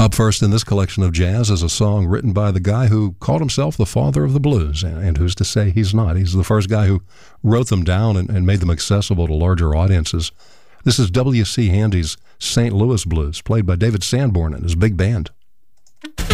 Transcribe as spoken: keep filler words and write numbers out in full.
Up first in this collection of jazz is a song written by the guy who called himself the father of the blues, and, and who's to say he's not. He's the first guy who wrote them down and, and made them accessible to larger audiences. This is W C. Handy's Saint Louis Blues, played by David Sanborn and his big band.